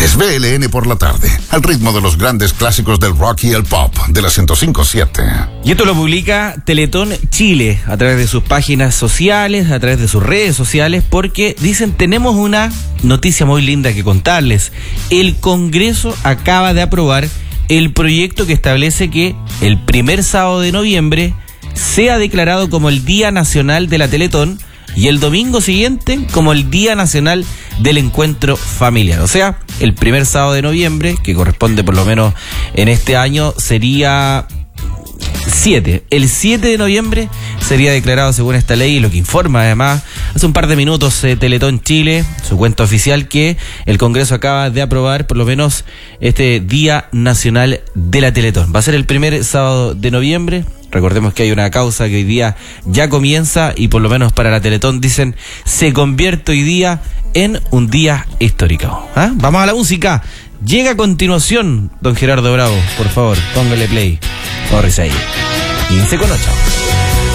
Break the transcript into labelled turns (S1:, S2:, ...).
S1: Es BLN por la tarde, al ritmo de los grandes clásicos del rock y el pop de la 105.7.
S2: Y esto lo publica Teletón Chile a través de sus páginas sociales, a través de sus redes sociales, porque dicen, tenemos una noticia muy linda que contarles. El Congreso acaba de aprobar el proyecto que establece que el primer sábado de noviembre sea declarado como el Día Nacional de la Teletón y el domingo siguiente como el Día Nacional del Encuentro Familiar. O sea, el primer sábado de noviembre, que corresponde por lo menos en este año, sería 7. El 7 de noviembre sería declarado según esta ley, y lo que informa además hace un par de minutos Teletón Chile, su cuenta oficial, que el Congreso acaba de aprobar por lo menos este Día Nacional de la Teletón. Va a ser el primer sábado de noviembre. Recordemos que hay una causa que hoy día ya comienza y por lo menos para la Teletón dicen se convierte hoy día en un día histórico. ¿Ah? Vamos a la música. Llega a continuación don Gerardo Bravo. Por favor, póngale play. Corre ahí. 15 con 8.